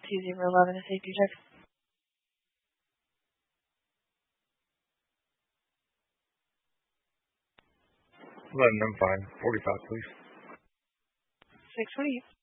2011, a safety check. 11, I'm fine. 45, please. 620.